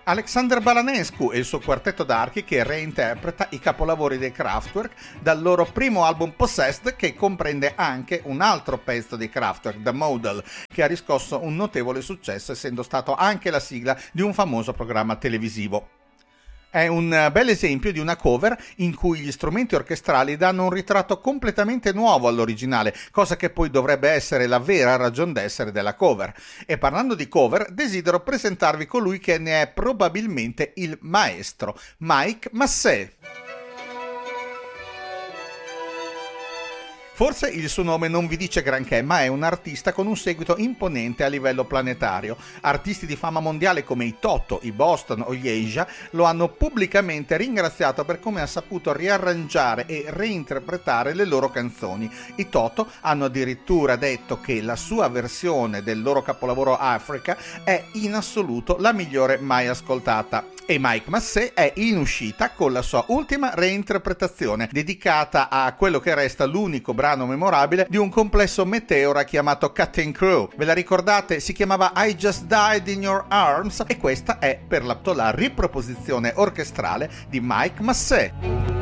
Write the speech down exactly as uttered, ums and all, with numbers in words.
Alexander Balanescu e il suo quartetto d'archi che reinterpreta i capolavori dei Kraftwerk dal loro primo album Possessed, che comprende anche un altro pezzo dei Kraftwerk, The Model, che ha riscosso un notevole successo essendo stato anche la sigla di un famoso programma televisivo. È un bel esempio di una cover in cui gli strumenti orchestrali danno un ritratto completamente nuovo all'originale, cosa che poi dovrebbe essere la vera ragion d'essere della cover. E parlando di cover, desidero presentarvi colui che ne è probabilmente il maestro, Mike Massey. Forse il suo nome non vi dice granché, ma è un artista con un seguito imponente a livello planetario. Artisti di fama mondiale come i Toto, i Boston o gli Asia lo hanno pubblicamente ringraziato per come ha saputo riarrangiare e reinterpretare le loro canzoni. I Toto hanno addirittura detto che la sua versione del loro capolavoro Africa è in assoluto la migliore mai ascoltata. E Mike Massey è in uscita con la sua ultima reinterpretazione, dedicata a quello che resta l'unico brano memorabile di un complesso meteora chiamato Cutting Crew. Ve la ricordate? Si chiamava I Just Died in Your Arms e questa è per l'appunto la riproposizione orchestrale di Mike Massey.